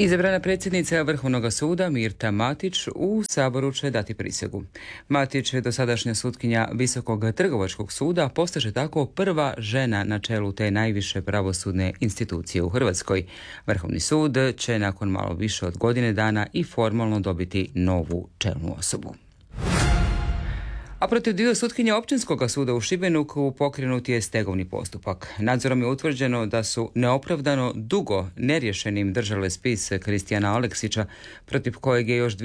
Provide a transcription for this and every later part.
Izabrana predsjednica Vrhovnog suda Mirta Matić u Saboru će dati prisegu. Matić, dosadašnja sutkinja Visokog trgovačkog suda, postaće tako prva žena na čelu te najviše pravosudne institucije u Hrvatskoj. Vrhovni sud će nakon malo više od godine dana i formalno dobiti novu čelnu osobu. A protiv dviju sutkinja Općinskog suda u Šibeniku pokrenut je stegovni postupak. Nadzorom je utvrđeno da su neopravdano dugo neriješenim držale spis Kristijana Aleksića, protiv kojeg je još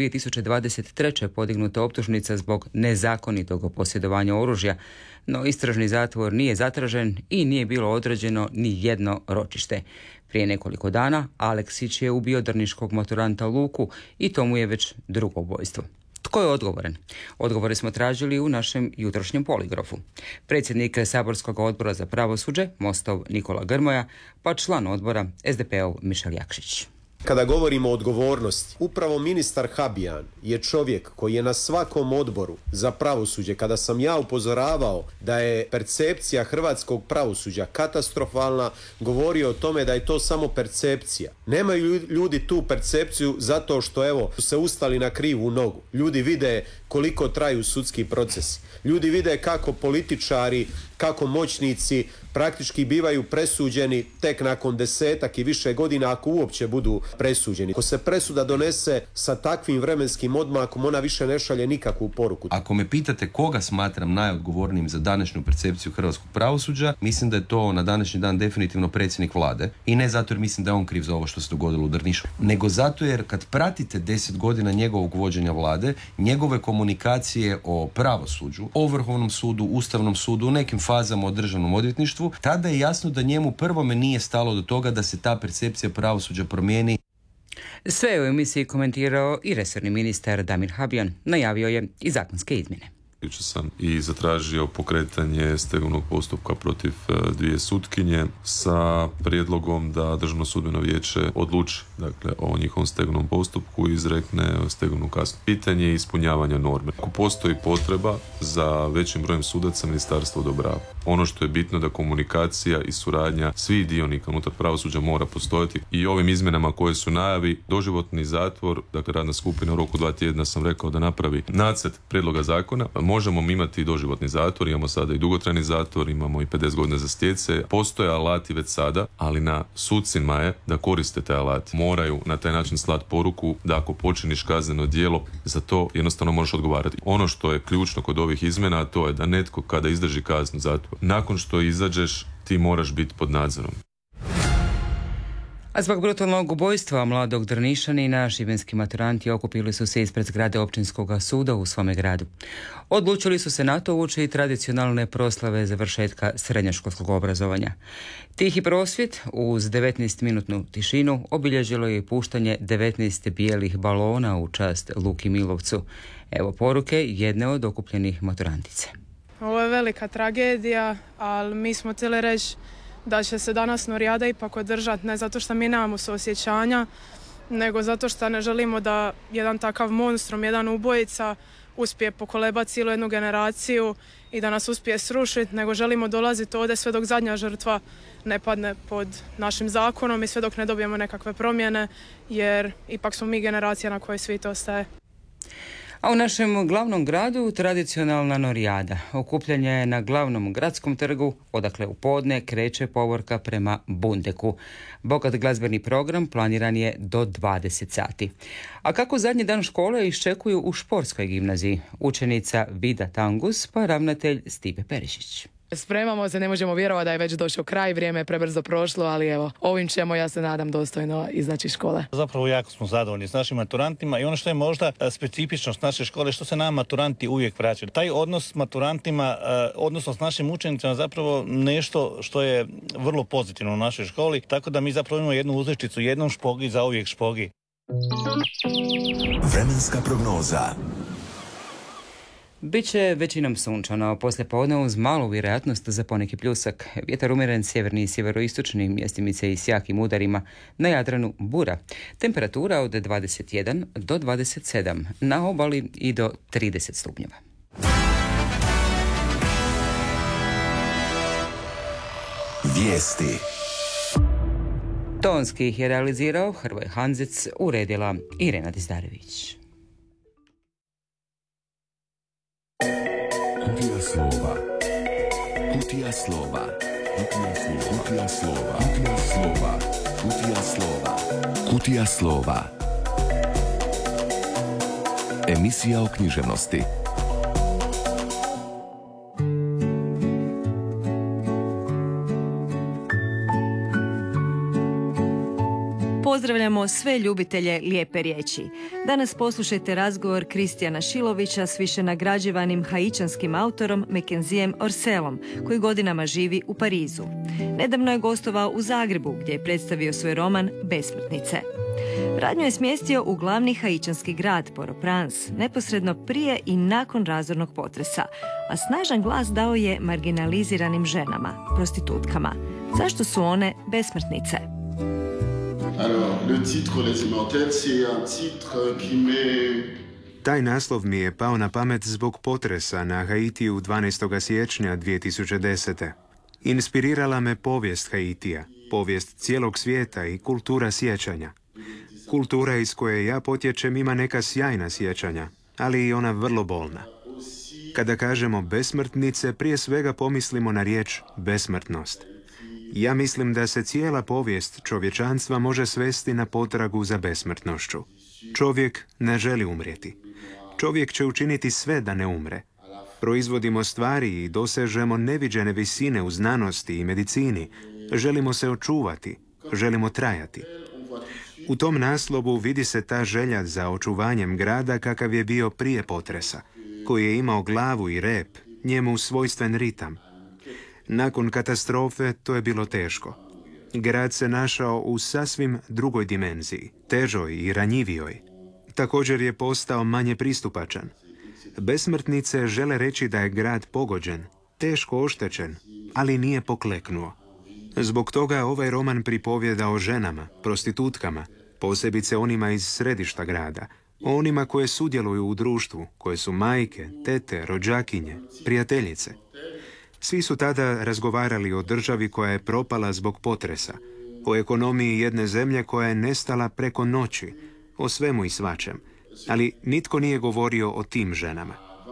2023. podignuta optužnica zbog nezakonitog posjedovanja oružja, no istražni zatvor nije zatražen i nije bilo određeno ni jedno ročište. Prije nekoliko dana Aleksić je ubio drniškog maturanta Luku i to mu je već drugo ubojstvo. Tko je odgovoran? Odgovore smo tražili u našem jutrošnjem poligrafu. Predsjednik Saborskog odbora za pravosuđe, Mostov Nikola Grmoja, pa član odbora SDP-ov Mišel Jakšić. Kada govorimo o odgovornosti, upravo ministar Habijan je čovjek koji je na svakom odboru za pravosuđe, kada sam ja upozoravao da je percepcija hrvatskog pravosuđa katastrofalna, govorio o tome da je to samo percepcija. Nemaju ljudi tu percepciju zato što evo su se ustali na krivu nogu. Ljudi vide koliko traju sudski procesi. Ljudi vide kako političari, kako moćnici praktički bivaju presuđeni tek nakon 10 i više godina, ako uopće budu presuđeni. Ako se presuda donese sa takvim vremenskim odmakom, ona više ne šalje nikakvu poruku. Ako me pitate koga smatram najodgovornijim za današnju percepciju hrvatskog pravosuđa, mislim da je to na današnji dan definitivno predsjednik vlade. I ne zato jer mislim da je on kriv za ovo što se dogodilo u Drnišu, nego zato jer kad pratite 10 godina njegovog vođenja vlade, njegove komunikacije o pravosuđu, o Vrhovnom sudu, Ustavnom sudu, u nekim fazama o Državnom odvjetništvu, tada je jasno da njemu prvome nije stalo do toga da se ta percepcija pravosuđa promijeni. Sve je u emisiji komentirao i resorni ministar Damir Habijan. Najavio je i zakonske izmjene. Jučer sam i zatražio pokretanje stegovnog postupka protiv dvije sutkinje sa prijedlogom da Državno sudbeno vijeće odluči o njihovom stegovnom postupku i izrekne stegovnu kaznu. Pitanje je ispunjavanja norme. Ako postoji potreba za većim brojem sudaca, ministarstvo odobrava. Ono što je bitno da komunikacija i suradnja svih dionika unutar pravosuđa mora postojati i ovim izmjenama koje su najavi, doživotni zatvor, radna skupina u roku 2 tjedna sam rekao da napravi nacrt prijedloga zakona. Možemo imati i doživotni zatvor, imamo sada i dugotrajni zatvor, imamo i 50 godina za stjece. Postoje alati već sada, ali na sucima je da koriste te alati. Moraju na taj način slati poruku da ako počiniš kazneno djelo, za to jednostavno možeš odgovarati. Ono što je ključno kod ovih izmjena, to je da netko kada izdrži kaznu zatvor, nakon što izađeš, ti moraš biti pod nadzorom. A zbog brutalnog ubojstva mladog Drnišanina, šibenski maturanti okupili su se ispred zgrade Općinskog suda u svome gradu. Odlučili su se na to ući tradicionalne proslave završetka srednjoškolskog obrazovanja. Tihi prosvjed uz 19-minutnu tišinu obilježilo je puštanje 19 bijelih balona u čast Luki Milovcu. Evo poruke jedne od okupljenih maturantice. Ovo je velika tragedija, ali mi smo htjeli reći da će se danas Norijada ipak održati, ne zato što mi nemamo suosjećanja, nego zato što ne želimo da jedan takav monstrum, jedan ubojica uspije pokolebati cijelu jednu generaciju i da nas uspije srušiti, nego želimo dolaziti ovdje sve dok zadnja žrtva ne padne pod našim zakonom i sve dok ne dobijemo nekakve promjene, jer ipak smo mi generacija na kojoj svijet ostaje. A u našem glavnom gradu tradicionalna Norijada. Okupljanje je na glavnom gradskom trgu, odakle u podne kreće povorka prema Bundeku. Bogat glazbeni program planiran je do 20 sati. A kako zadnji dan škole iščekuju u športskoj gimnaziji? Učenica Vida Tangus pa ravnatelj Stipe Perišić. Spremamo se, ne možemo vjerovati da je već došao kraj, vrijeme je prebrzo prošlo, ali evo, ovim ćemo, ja se nadam, dostojno izaći iz škole. Zapravo jako smo zadovoljni s našim maturantima i ono što je možda specifičnost naše škole, što se nama maturanti uvijek vraćaju. Taj odnos s maturantima, odnosno s našim učenicima, zapravo nešto što je vrlo pozitivno u našoj školi, tako da mi zapravo imamo jednu uzrečicu, jednom špogi za uvijek špogi. Vremenska prognoza. Biće većinom sunčano, poslijepodne uz malu vjerojatnost za poneki pljusak. Vjetar umjeren sjeverni i sjeveroistočni, mjestimice i s jakim udarima. Na Jadranu bura. Temperatura od 21 do 27, na obali i do 30 stupnjeva. Vijesti. Tonski ih je realizirao Hrvoje Hanzic, uredila Irena Dizdarević. Kutija slova. Kutija slova. Kutija slova. Kutija slova. Kutija slova. Kutija slova. Emisija o književnosti. Pozdravljamo sve ljubitelje lijepe riječi. Danas poslušajte razgovor Kristijana Šilovića s više nagrađivanim haičanskim autorom Mackenziem Orselom, koji godinama živi u Parizu. Nedavno je gostovao u Zagrebu, gdje je predstavio svoj roman Besmrtnice. Radnju je smjestio u glavni haičanski grad Port-au-Prince, neposredno prije i nakon razornog potresa, a snažan glas dao je marginaliziranim ženama, prostitutkama. Zašto su one besmrtnice? Alors, le titre Les Immortelles, c'est un titre qui m'est... Taj naslov mi je pao na pamet zbog potresa na Haitiju 12. siječnja 2010. Inspirirala me povijest Haitija, povijest cijelog svijeta i kultura sjećanja. Kultura iz koje ja potječem ima neka sjajna sjećanja, ali i ona vrlo bolna. Kada kažemo besmrtnice, prije svega pomislimo na riječ besmrtnost. Ja mislim da se cijela povijest čovječanstva može svesti na potragu za besmrtnošću. Čovjek ne želi umrijeti. Čovjek će učiniti sve da ne umre. Proizvodimo stvari i dosežemo neviđene visine u znanosti i medicini. Želimo se očuvati, želimo trajati. U tom naslovu vidi se ta želja za očuvanjem grada kakav je bio prije potresa, koji je imao glavu i rep, njemu svojstven ritam. Nakon katastrofe to je bilo teško. Grad se našao u sasvim drugoj dimenziji, težoj i ranjivijoj. Također je postao manje pristupačan. Besmrtnice žele reći da je grad pogođen, teško oštećen, ali nije pokleknuo. Zbog toga ovaj roman pripovjeda o ženama, prostitutkama, posebice onima iz središta grada, o onima koje sudjeluju u društvu, koje su majke, tete, rođakinje, prijateljice. Svi su tada razgovarali o državi koja je propala zbog potresa, o ekonomiji jedne zemlje koja je nestala preko noći, o svemu i svačem, ali nitko nije govorio o tim ženama.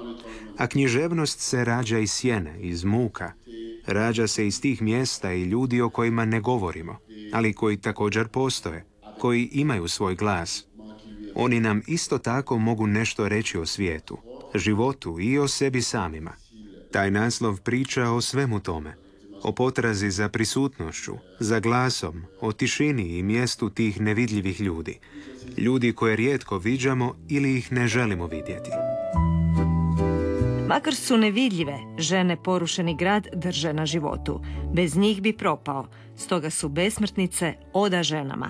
A književnost se rađa iz sjene, iz muka. Rađa se iz tih mjesta i ljudi o kojima ne govorimo, ali koji također postoje, koji imaju svoj glas. Oni nam isto tako mogu nešto reći o svijetu, životu i o sebi samima. Taj naslov priča o svemu tome, o potrazi za prisutnošću, za glasom, o tišini i mjestu tih nevidljivih ljudi. Ljudi koje rijetko viđamo ili ih ne želimo vidjeti. Makar su nevidljive, žene porušeni grad drže na životu. Bez njih bi propao, stoga su besmrtnice oda ženama.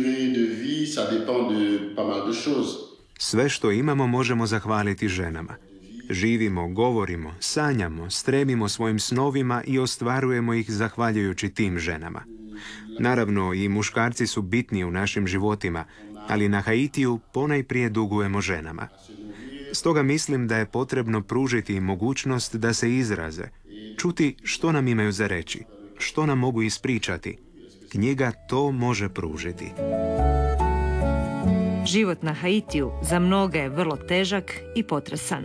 Sve što imamo možemo zahvaliti ženama. Živimo, govorimo, sanjamo, stremimo svojim snovima i ostvarujemo ih zahvaljujući tim ženama. Naravno, i muškarci su bitni u našim životima, ali na Haitiju ponajprije dugujemo ženama. Stoga mislim da je potrebno pružiti im mogućnost da se izraze, čuti što nam imaju za reći, što nam mogu ispričati. Knjiga to može pružiti. Život na Haitiju za mnoge je vrlo težak i potresan.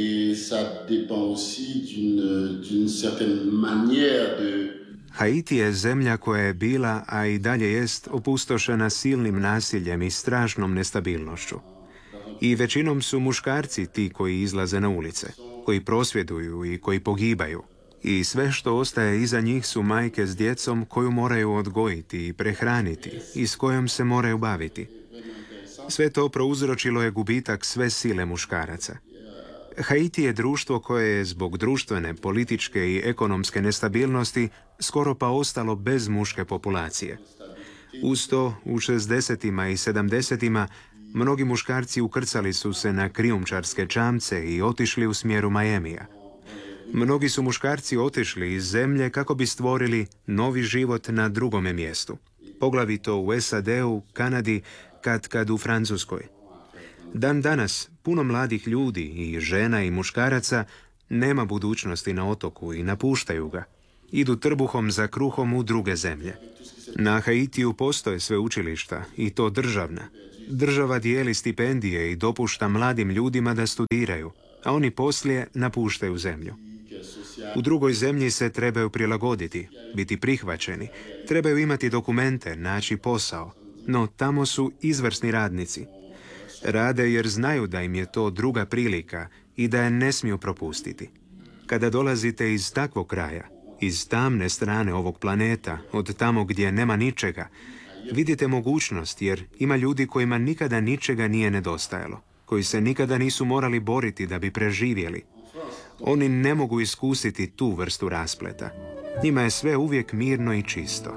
Haiti je zemlja koja je bila, a i dalje jest, opustošena silnim nasiljem i strašnom nestabilnošću. I većinom su muškarci ti koji izlaze na ulice, koji prosvjeduju i koji pogibaju. I sve što ostaje iza njih su majke s djecom koju moraju odgojiti i prehraniti i s kojom se moraju baviti. Sve to prouzročilo je gubitak sve sile muškaraca. Haiti je društvo koje je zbog društvene, političke i ekonomske nestabilnosti skoro pa ostalo bez muške populacije. Uz to, u 60-ima i 70-ima mnogi muškarci ukrcali su se na krijumčarske čamce i otišli u smjeru Miamija. Mnogi su muškarci otišli iz zemlje kako bi stvorili novi život na drugome mjestu, poglavito u SAD-u, Kanadi, kad u Francuskoj. Dan danas puno mladih ljudi i žena i muškaraca nema budućnosti na otoku i napuštaju ga. Idu trbuhom za kruhom u druge zemlje. Na Haitiju postoje sveučilišta, i to državna. Država dijeli stipendije i dopušta mladim ljudima da studiraju, a oni poslije napuštaju zemlju. U drugoj zemlji se trebaju prilagoditi, biti prihvaćeni, trebaju imati dokumente, naći posao, no tamo su izvrsni radnici. Rade jer znaju da im je to druga prilika i da je ne smiju propustiti. Kada dolazite iz takvog kraja, iz tamne strane ovog planeta, od tamo gdje nema ničega, vidite mogućnost jer ima ljudi kojima nikada ničega nije nedostajalo, koji se nikada nisu morali boriti da bi preživjeli. Oni ne mogu iskusiti tu vrstu raspleta. Njima je sve uvijek mirno i čisto.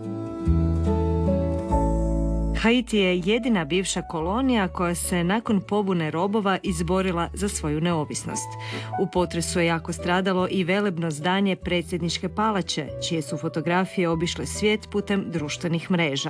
Haiti je jedina bivša kolonija koja se nakon pobune robova izborila za svoju neovisnost. U potresu je jako stradalo i velebno zdanje predsjedničke palače, čije su fotografije obišle svijet putem društvenih mreža.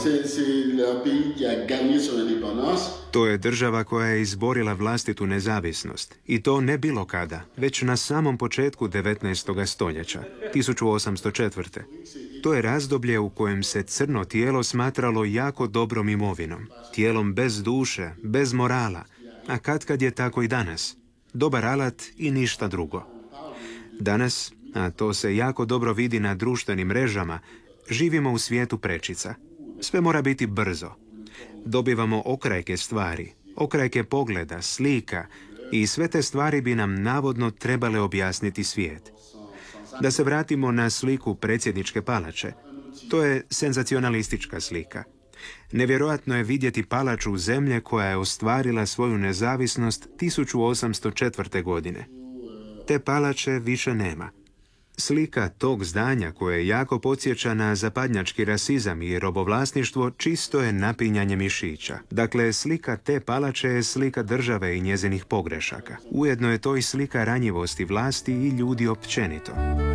To je država koja je izborila vlastitu nezavisnost. I to ne bilo kada, već na samom početku 19. stoljeća, 1804. To je razdoblje u kojem se crno tijelo smatralo jako dobrom imovinom. Tijelom bez duše, bez morala, a katkad je tako i danas. Dobar alat i ništa drugo. Danas, a to se jako dobro vidi na društvenim mrežama, živimo u svijetu prečica. Sve mora biti brzo. Dobivamo okrajke stvari, okrajke pogleda, slika i sve te stvari bi nam navodno trebale objasniti svijet. Da se vratimo na sliku predsjedničke palače. To je senzacionalistička slika. Nevjerojatno je vidjeti palaču zemlje koja je ostvarila svoju nezavisnost 1804. godine. Te palače više nema. Slika tog zdanja koje jako podsjeća na zapadnjački rasizam i robovlasništvo čisto je napinjanje mišića. Dakle, slika te palače je slika države i njezinih pogrešaka. Ujedno je to i slika ranjivosti vlasti i ljudi općenito.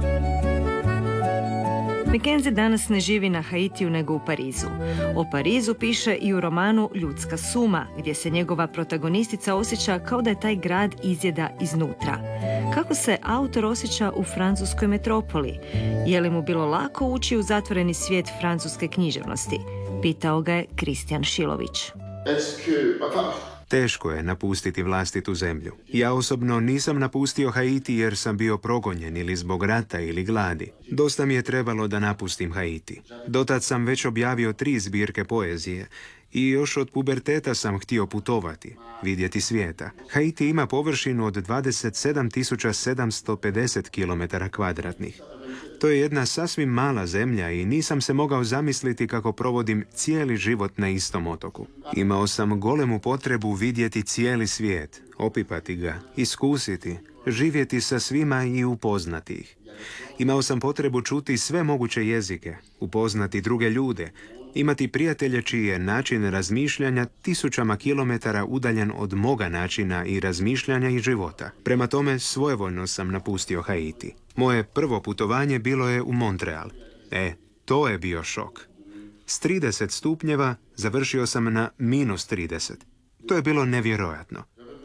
Mackenzie danas ne živi na Haitiju nego u Parizu. O Parizu piše i u romanu Ljudska suma, gdje se njegova protagonistica osjeća kao da je taj grad izjeda iznutra. Kako se autor osjeća u francuskoj metropoli? Je li mu bilo lako ući u zatvoreni svijet francuske književnosti? Pitao ga je Kristijan Šilović. Teško je napustiti vlastitu zemlju. Ja osobno nisam napustio Haiti jer sam bio progonjen ili zbog rata ili gladi. Dosta mi je trebalo da napustim Haiti. Dotad sam već objavio 3 zbirke poezije i još od puberteta sam htio putovati, vidjeti svijeta. Haiti ima površinu od 27.750 km². To je jedna sasvim mala zemlja i nisam se mogao zamisliti kako provodim cijeli život na istom otoku. Imao sam golemu potrebu vidjeti cijeli svijet, opipati ga, iskusiti, živjeti sa svima i upoznati ih. Imao sam potrebu čuti sve moguće jezike, upoznati druge ljude, imati prijatelje čiji je način razmišljanja 1000 kilometara udaljen od moga načina i razmišljanja i života. Prema tome, svojevoljno sam napustio Haiti. Moje prvo putovanje bilo je u Montreal. To je bio šok. S 30 stupnjeva završio sam na -30. To je bilo nevjerojatno.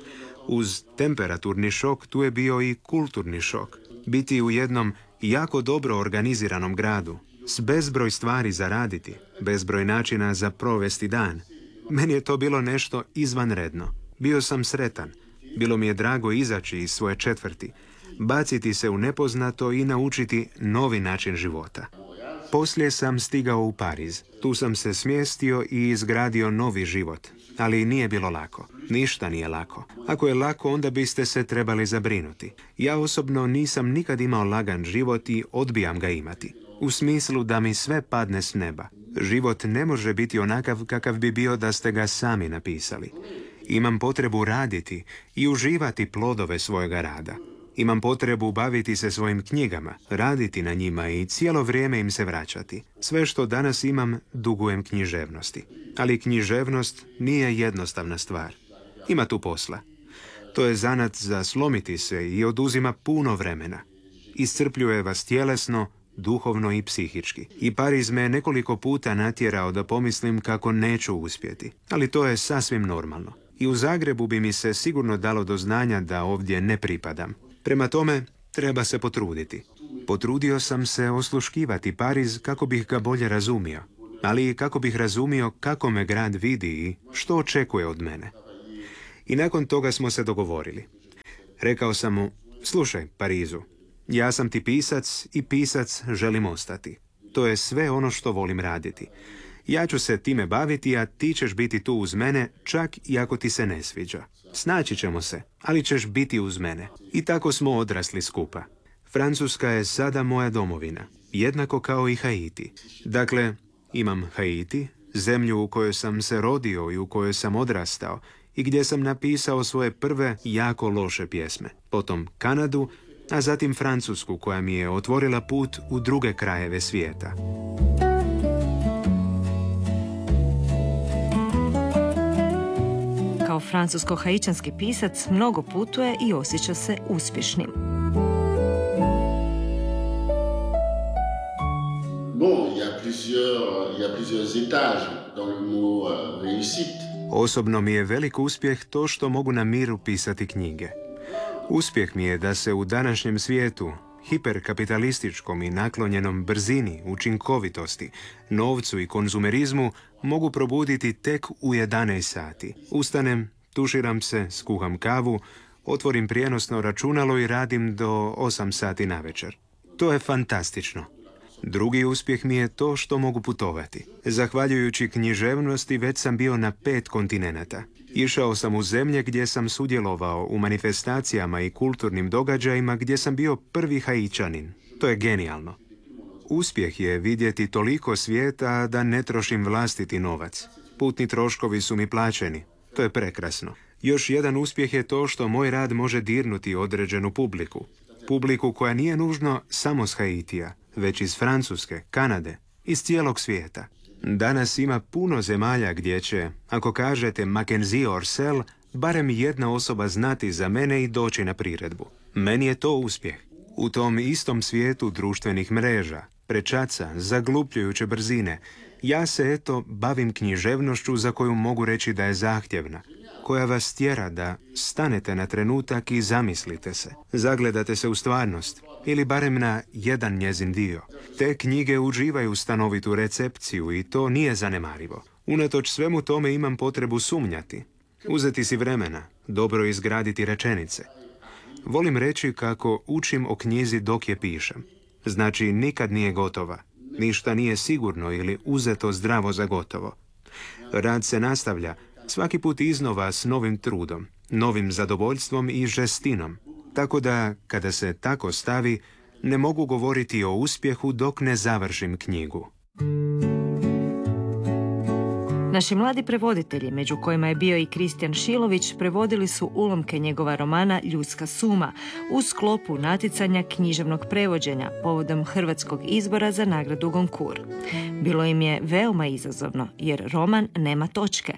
Uz temperaturni šok tu je bio i kulturni šok. Biti u jednom jako dobro organiziranom gradu, s bezbroj stvari za raditi, bezbroj načina za provesti dan. Meni je to bilo nešto izvanredno. Bio sam sretan. Bilo mi je drago izaći iz svoje četvrti, baciti se u nepoznato i naučiti novi način života. Poslije sam stigao u Pariz. Tu sam se smjestio i izgradio novi život. Ali nije bilo lako. Ništa nije lako. Ako je lako, onda biste se trebali zabrinuti. Ja osobno nisam nikad imao lagan život i odbijam ga imati. U smislu da mi sve padne s neba. Život ne može biti onakav kakav bi bio da ste ga sami napisali. Imam potrebu raditi i uživati plodove svojega rada. Imam potrebu baviti se svojim knjigama, raditi na njima i cijelo vrijeme im se vraćati. Sve što danas imam, dugujem književnosti. Ali književnost nije jednostavna stvar. Ima tu posla. To je zanat za slomiti se i oduzima puno vremena. Iscrpljuje vas tjelesno, duhovno i psihički. I Pariz me nekoliko puta natjerao da pomislim kako neću uspjeti. Ali to je sasvim normalno. I u Zagrebu bi mi se sigurno dalo do znanja da ovdje ne pripadam. Prema tome, treba se potruditi. Potrudio sam se osluškivati Pariz kako bih ga bolje razumio, ali i kako bih razumio kako me grad vidi i što očekuje od mene. I nakon toga smo se dogovorili. Rekao sam mu, slušaj, Parizu, ja sam ti pisac i pisac želim ostati. To je sve ono što volim raditi. Ja ću se time baviti, a ti ćeš biti tu uz mene, čak i ako ti se ne sviđa. Snaći ćemo se, ali ćeš biti uz mene. I tako smo odrasli skupa. Francuska je sada moja domovina, jednako kao i Haiti. Dakle, imam Haiti, zemlju u kojoj sam se rodio i u kojoj sam odrastao i gdje sam napisao svoje prve jako loše pjesme. Potom Kanadu, a zatim Francusku koja mi je otvorila put u druge krajeve svijeta. Kao francusko-haičanski pisac mnogo putuje i osjeća se uspješnim. Bon, il y a plusieurs étages dans le mot réussite. Osobno mi je velik uspjeh to što mogu na miru pisati knjige. Uspjeh mi je da se u današnjem svijetu, hiperkapitalističkom i naklonjenom brzini, učinkovitosti, novcu i konzumerizmu, mogu probuditi tek u 11 sati. Ustanem, tuširam se, skuham kavu, otvorim prijenosno računalo i radim do 8 sati navečer. To je fantastično. Drugi uspjeh mi je to što mogu putovati. Zahvaljujući književnosti već sam bio na 5 kontinenata. Išao sam u zemlje gdje sam sudjelovao u manifestacijama i kulturnim događajima gdje sam bio prvi Haičanin. To je genijalno. Uspjeh je vidjeti toliko svijeta da ne trošim vlastiti novac. Putni troškovi su mi plaćeni. To je prekrasno. Još jedan uspjeh je to što moj rad može dirnuti određenu publiku. Publiku koja nije nužno samo s Haitija, već iz Francuske, Kanade, iz cijelog svijeta. Danas ima puno zemalja gdje će, ako kažete Mackenzie Orsel, barem jedna osoba znati za mene i doći na priredbu. Meni je to uspjeh. U tom istom svijetu društvenih mreža, prečaca, zaglupljujuće brzine, ja se eto bavim književnošću za koju mogu reći da je zahtjevna, koja vas tjera da stanete na trenutak i zamislite se, zagledate se u stvarnost, ili barem na jedan njezin dio. Te knjige uživaju stanovitu recepciju i to nije zanemarivo. Unatoč svemu tome imam potrebu sumnjati, uzeti si vremena, dobro izgraditi rečenice. Volim reći kako učim o knjizi dok je pišem. Znači, nikad nije gotova. Ništa nije sigurno ili uzeto zdravo za gotovo. Rad se nastavlja, svaki put iznova s novim trudom, novim zadovoljstvom i žestinom. Tako da, kada se tako stavi, ne mogu govoriti o uspjehu dok ne završim knjigu. Naši mladi prevoditelji, među kojima je bio i Kristijan Šilović, prevodili su ulomke njegova romana Ljudska suma u sklopu natjecanja književnog prevođenja povodom hrvatskog izbora za nagradu Goncourt. Bilo im je veoma izazovno, jer roman nema točke.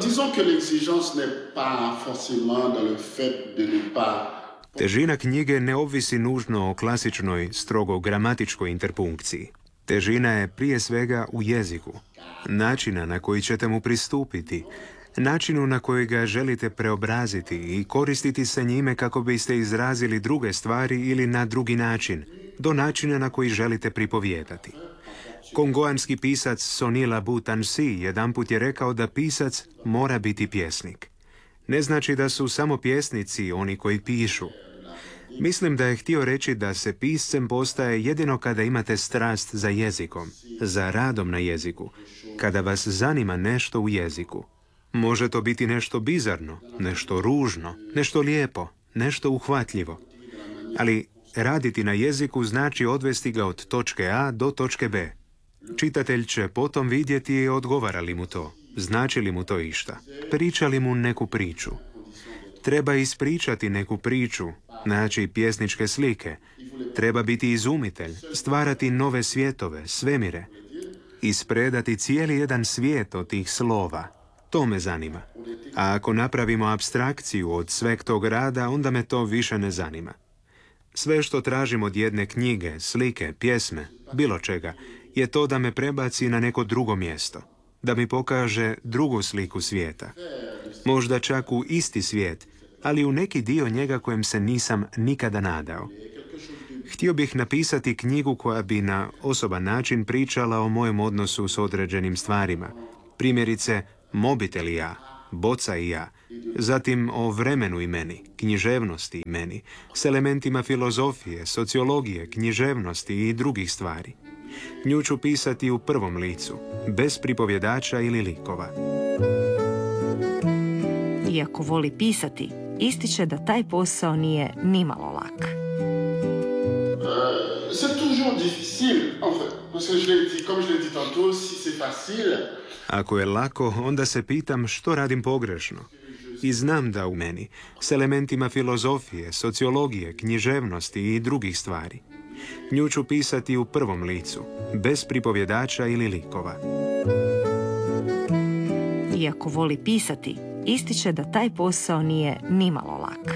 Težina knjige ne ovisi nužno o klasičnoj, strogo gramatičkoj interpunkciji. Težina je prije svega u jeziku, načina na koji ćete mu pristupiti, načinu na koji ga želite preobraziti i koristiti se njime kako biste izrazili druge stvari ili na drugi način, do načina na koji želite pripovijedati. Kongoanski pisac Sonila Butansi jedanput je rekao da pisac mora biti pjesnik. Ne znači da su samo pjesnici oni koji pišu. Mislim da je htio reći da se piscem postaje jedino kada imate strast za jezikom, za radom na jeziku, kada vas zanima nešto u jeziku. Može to biti nešto bizarno, nešto ružno, nešto lijepo, nešto uhvatljivo. Ali raditi na jeziku znači odvesti ga od točke A do točke B. Čitatelj će potom vidjeti odgovara li mu to, znači li mu to išta, priča li mu neku priču. Treba ispričati neku priču, naći pjesničke slike. Treba biti izumitelj, stvarati nove svjetove, svemire. Ispredati cijeli jedan svijet od tih slova. To me zanima. A ako napravimo apstrakciju od sveg tog rada, onda me to više ne zanima. Sve što tražim od jedne knjige, slike, pjesme, bilo čega, je to da me prebaci na neko drugo mjesto. Da mi pokaže drugu sliku svijeta. Možda čak u isti svijet, ali u neki dio njega kojem se nisam nikada nadao. Htio bih napisati knjigu koja bi na osoban način pričala o mojem odnosu s određenim stvarima. Primjerice, mobitel i ja, boca i ja, zatim o vremenu i meni, književnosti i meni, s elementima filozofije, sociologije, književnosti i drugih stvari. Nju ću pisati u prvom licu, bez pripovjedača ili likova. Iako voli pisati, ističe da taj posao nije nimalo lak. C'est toujours difficile, en fait. Parce que comme je l'ai dit tantôt, si c'est facile... Ako je lako, onda se pitam što radim pogrešno. I znam da u meni, s elementima filozofije, sociologije, književnosti i drugih stvari. Nju ću pisati u prvom licu, bez pripovjedača ili likova. Iako voli pisati, ističe da taj posao nije nimalo lak.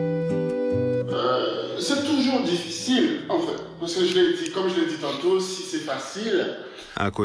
C'est toujours difficile, en fait. Parce que comme je l'ai dit tantôt, si c'est facile... Ako